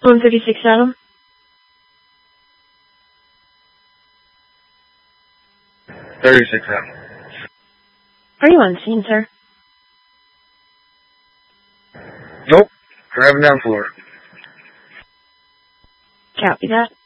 136 Adam. 36 Adam. Are you on scene, sir? Nope. Driving down Florida. Copy that.